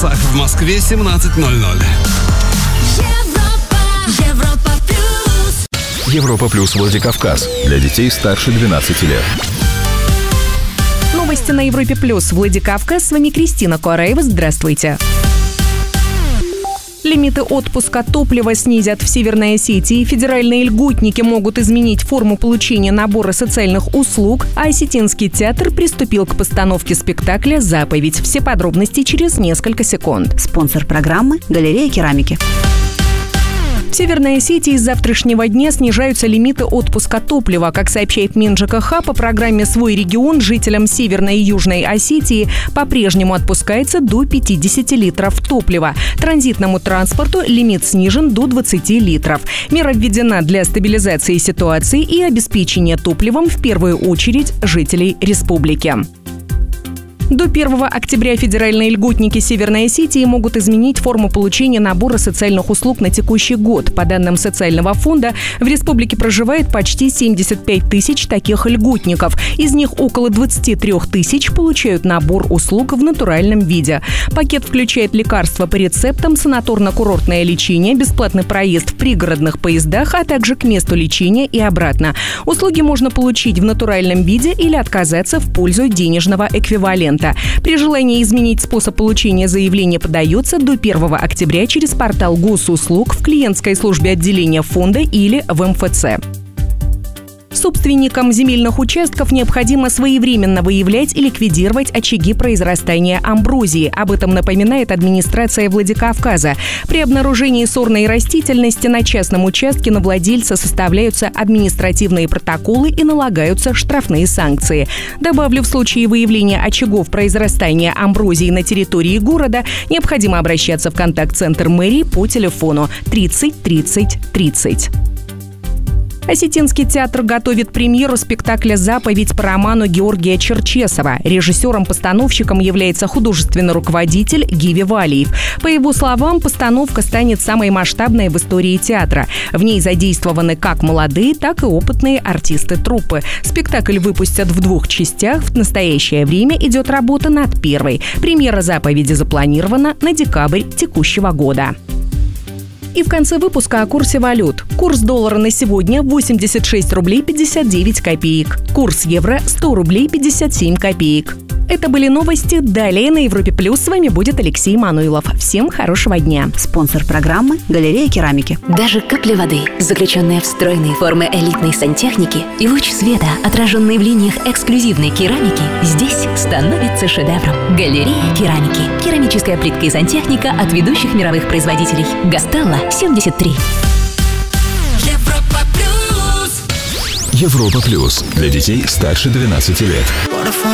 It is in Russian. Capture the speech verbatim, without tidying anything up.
часах в Москве семнадцать ноль ноль. Европа плюс. Европа плюс Владикавказ. Для детей старше двенадцати лет. Новости на Европе плюс. Владикавказ. С вами Кристина Куараева. Здравствуйте. Лимиты отпуска топлива снизят в Северной Осетии. Федеральные льготники могут изменить форму получения набора социальных услуг, а Осетинский театр приступил к постановке спектакля «Заповедь». Все подробности через несколько секунд. Спонсор программы – галерея керамики. В Северной Осетии с завтрашнего дня снижаются лимиты отпуска топлива. Как сообщает МинЖКХ, по программе «Свой регион» жителям Северной и Южной Осетии по-прежнему отпускается до пятидесяти литров топлива. Транзитному транспорту лимит снижен до двадцати литров. Мера введена для стабилизации ситуации и обеспечения топливом в первую очередь жителей республики. До первого октября федеральные льготники Северной Осетии могут изменить форму получения набора социальных услуг на текущий год. По данным Социального фонда, в республике проживает почти семьдесят пять тысяч таких льготников. Из них около двадцать три тысяч получают набор услуг в натуральном виде. Пакет включает лекарства по рецептам, санаторно-курортное лечение, бесплатный проезд в пригородных поездах, а также к месту лечения и обратно. Услуги можно получить в натуральном виде или отказаться в пользу денежного эквивалента. При желании изменить способ получения заявления подается до первого октября через портал госуслуг в клиентской службе отделения фонда или в эм эф цэ. Собственникам земельных участков необходимо своевременно выявлять и ликвидировать очаги произрастания амброзии. Об этом напоминает администрация Владикавказа. При обнаружении сорной растительности на частном участке на владельца составляются административные протоколы и налагаются штрафные санкции. Добавлю, в случае выявления очагов произрастания амброзии на территории города необходимо обращаться в контакт-центр мэрии по телефону тридцать тридцать тридцать. Осетинский театр готовит премьеру спектакля «Заповедь» по роману Георгия Черчесова. Режиссером-постановщиком является художественный руководитель Гиви Валиев. По его словам, постановка станет самой масштабной в истории театра. В ней задействованы как молодые, так и опытные артисты труппы. Спектакль выпустят в двух частях. В настоящее время идет работа над первой. Премьера «Заповеди» запланирована на декабрь текущего года. И в конце выпуска о курсе валют. Курс доллара на сегодня восемьдесят шесть рублей пятьдесят девять копеек. Курс евро сто рублей пятьдесят семь копеек. Это были новости. Далее на Европе Плюс с вами будет Алексей Мануилов. Всем хорошего дня. Спонсор программы – галерея керамики. Даже капля воды, заключенная в стройные формы элитной сантехники, и луч света, отраженный в линиях эксклюзивной керамики, здесь становится шедевром. Галерея керамики. Керамическая плитка и сантехника от ведущих мировых производителей. Гастелло семьдесят три. Европа Плюс. Европа плюс. Для детей старше двенадцати лет.